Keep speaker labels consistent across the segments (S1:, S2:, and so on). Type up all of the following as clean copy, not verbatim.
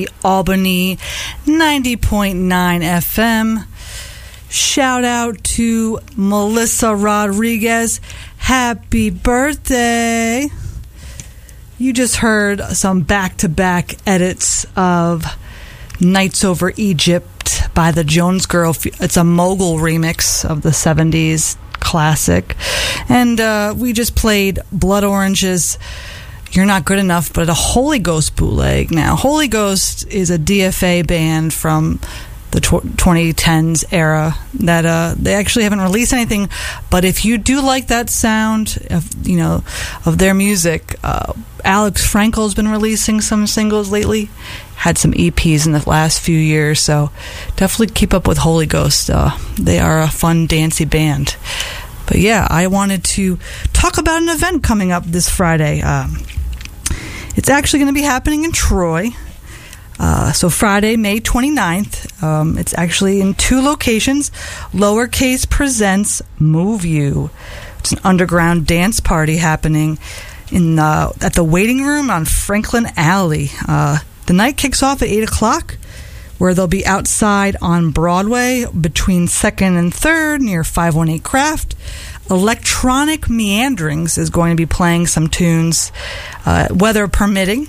S1: Albany 90.9 FM. Shout out to Melissa Rodriguez. Happy birthday. You just heard some back-to-back edits of Nights Over Egypt by the Jones Girl. It's a Mogul remix of the 70s classic. And we just played Blood Orange's You're Not Good Enough, but a Holy Ghost bootleg. Now, Holy Ghost is a DFA band from the 2010s era that they actually haven't released anything, but if you do like that sound of their music, Alex Frankel's been releasing some singles lately, had some EPs in the last few years, so definitely keep up with Holy Ghost. They are a fun, dancey band. But yeah, I wanted to talk about an event coming up this Friday. It's actually going to be happening in Troy. So Friday, May 29th, it's actually in two locations. Lowercase presents Move You. It's an underground dance party happening at the Waiting Room on Franklin Alley. The night kicks off at 8 o'clock, where they'll be outside on Broadway between 2nd and 3rd near 518 Craft. Electronic Meanderings is going to be playing some tunes, weather permitting.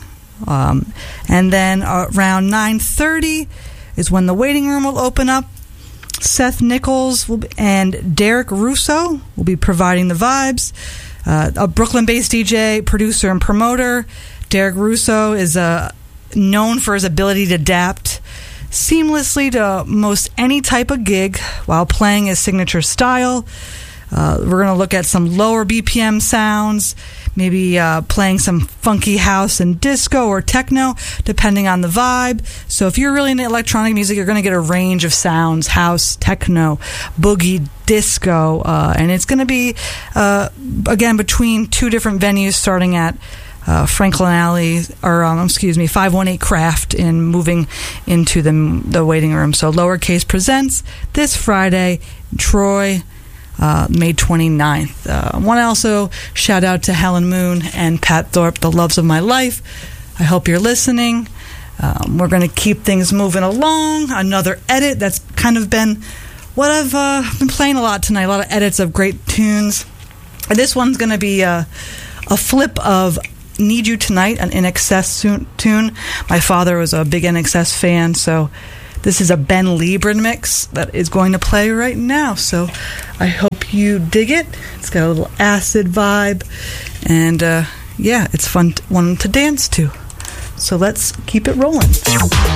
S1: And then around 9:30 is when the Waiting Room will open up. Seth Nichols and Derek Russo will be providing the vibes. A Brooklyn-based DJ, producer, and promoter. Derek Russo is known for his ability to adapt seamlessly to most any type of gig while playing his signature style. We're going to look at some lower BPM sounds, maybe playing some funky house and disco or techno, depending on the vibe. So if you're really into electronic music, you're going to get a range of sounds: house, techno, boogie, disco. And it's going to be, again, between two different venues, starting at Franklin Alley, or 518 Craft, and moving into the Waiting Room. So Lowercase presents this Friday, Troy, May 29th. I want to also shout out to Helen Moon and Pat Thorpe, the loves of my life. I hope you're listening. We're going to keep things moving along. Another edit that's kind of been what I've been playing a lot tonight, a lot of edits of great tunes. And this one's going to be a flip of Need You Tonight, an INXS tune. My father was a big INXS fan, so this is a Ben Liebran mix that is going to play right now. So I hope you dig it. It's got a little acid vibe, and it's fun one to dance to. So let's keep it rolling.